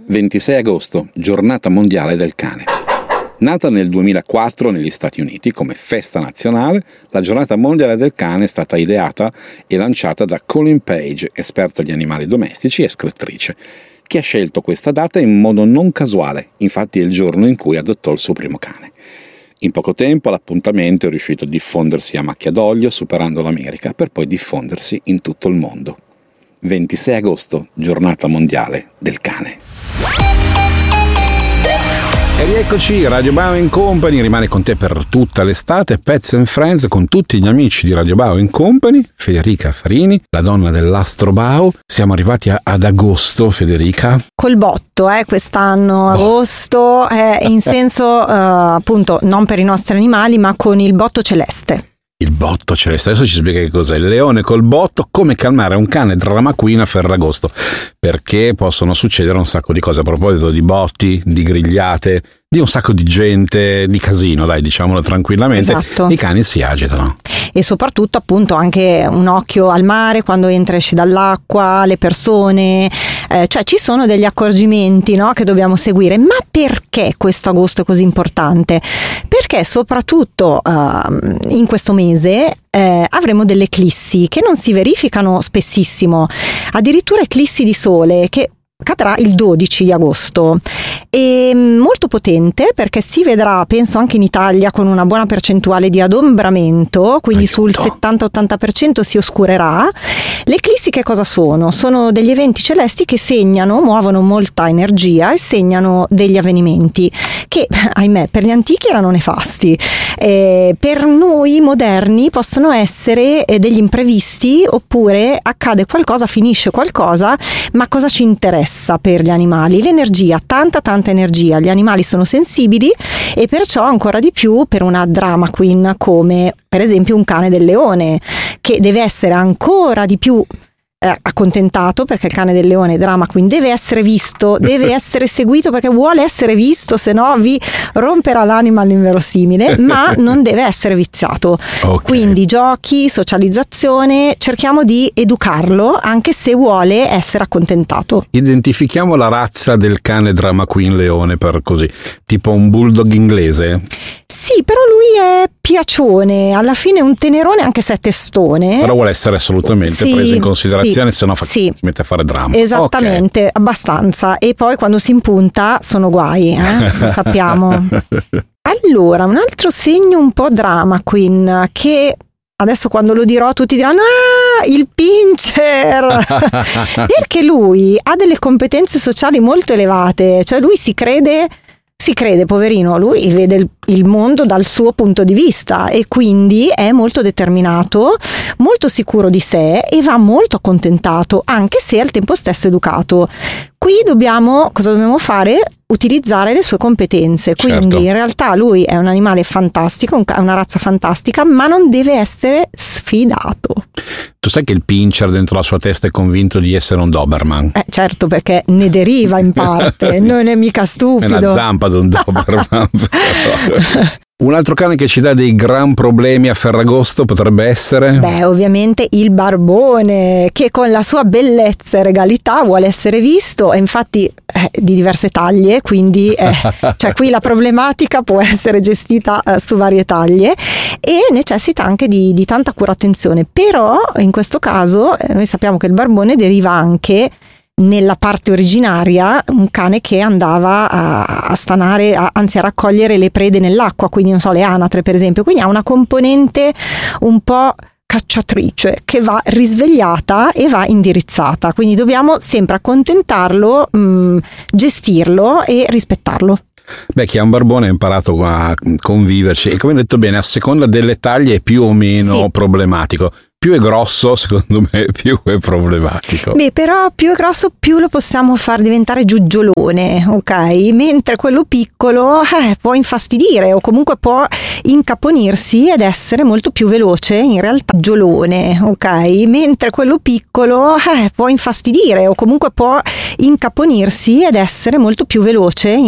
26 agosto, giornata mondiale del cane. Nata nel 2004 negli Stati Uniti come festa nazionale, la giornata mondiale del cane è stata ideata e lanciata da Colin Page, esperto di animali domestici e scrittrice, che ha scelto questa data in modo non casuale, infatti è il giorno in cui adottò il suo primo cane. In poco tempo l'appuntamento è riuscito a diffondersi a macchia d'olio, superando l'America, per poi diffondersi in tutto il mondo. 26 agosto, giornata mondiale del cane. E rieccoci, Radio Bao Company rimane con te per tutta l'estate, Pets and Friends con tutti gli amici di Radio Bao Company, Federica Farini, la donna dell'Astro Bao. Siamo arrivati ad agosto, Federica. Col botto, quest'anno, agosto, in senso appunto non per i nostri animali, ma con il botto celeste. Il botto celeste, adesso ci spiega che cos'è il leone col botto, come calmare un cane drama queen a Ferragosto, perché possono succedere un sacco di cose a proposito di botti, di grigliate, di un sacco di gente, di casino, dai, diciamolo tranquillamente. Esatto. I cani si agitano. E soprattutto appunto anche un occhio al mare quando entra e esce dall'acqua, le persone, cioè ci sono degli accorgimenti, no, che dobbiamo seguire. Ma perché questo agosto è così importante? Perché soprattutto in questo mese avremo delle eclissi che non si verificano spessissimo, addirittura eclissi di sole che cadrà il 12 di agosto. È molto potente perché si vedrà, penso anche in Italia, con una buona percentuale di adombramento, quindi sul 70-80% si oscurerà. Le eclissi che cosa sono? Sono degli eventi celesti che muovono molta energia e segnano degli avvenimenti che, ahimè, per gli antichi erano nefasti. Per noi moderni possono essere degli imprevisti, oppure accade qualcosa, finisce qualcosa, ma cosa ci interessa per gli animali? L'energia, tanta energia. Gli animali sono sensibili e perciò ancora di più per una drama queen come per esempio un cane del leone, che deve essere ancora di più accontentato, perché il cane del leone drama queen deve essere visto, deve essere seguito perché vuole essere visto, se no vi romperà l'anima all'inverosimile, ma non deve essere viziato. Okay. Quindi giochi, socializzazione, cerchiamo di educarlo anche se vuole essere accontentato. Identifichiamo la razza del cane drama queen leone, per così, tipo un bulldog inglese? Sì, però lui è piacione, alla fine è un tenerone anche se è testone. Però vuole essere assolutamente preso in considerazione, se no si mette a fare dramma. Esattamente, okay. Abbastanza. E poi quando si impunta sono guai, lo sappiamo. Allora, un altro segno un po' drama queen, che adesso quando lo dirò tutti diranno il pincher, perché lui ha delle competenze sociali molto elevate, cioè lui si crede, poverino, lui vede il mondo dal suo punto di vista e quindi è molto determinato, molto sicuro di sé e va molto accontentato, anche se al tempo stesso educato. Qui cosa dobbiamo fare? Utilizzare le sue competenze, quindi certo. In realtà lui è un animale fantastico, è una razza fantastica, ma non deve essere sfidato. Tu sai che il pincher dentro la sua testa è convinto di essere un Doberman? Certo, perché ne deriva in parte, non è mica stupido. È una zampa di un Doberman. Un altro cane che ci dà dei gran problemi a Ferragosto potrebbe essere? Beh, ovviamente il barbone, che con la sua bellezza e regalità vuole essere visto, e infatti di diverse taglie, quindi cioè qui la problematica può essere gestita su varie taglie e necessita anche di tanta cura attenzione. Però in questo caso noi sappiamo che il barbone deriva anche nella parte originaria un cane che andava a stanare, anzi a raccogliere le prede nell'acqua, quindi non so, le anatre per esempio, quindi ha una componente un po' cacciatrice che va risvegliata e va indirizzata, quindi dobbiamo sempre accontentarlo, gestirlo e rispettarlo. Beh, chi ha un barbone ha imparato a conviverci e, come hai detto bene, a seconda delle taglie è più o meno problematico. Più è grosso, secondo me, più è problematico. Beh, però più è grosso, più lo possiamo far diventare giuggiolone, ok? Mentre quello piccolo può infastidire o comunque può incaponirsi ed essere molto più veloce, in realtà giolone, ok? Mentre quello piccolo può infastidire o comunque può incaponirsi ed essere molto più veloce,